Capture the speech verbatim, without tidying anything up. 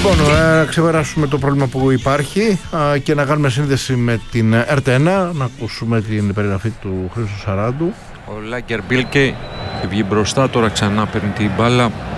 Λοιπόν, να ξεπεράσουμε το πρόβλημα που υπάρχει α, και να κάνουμε σύνδεση με την Ερ Τ ένα, να ακούσουμε την περιγραφή του Χρήστου Σαράντου. Ο Λάγκερ Μπίλκε βγει μπροστά, τώρα ξανά παίρνει την μπάλα.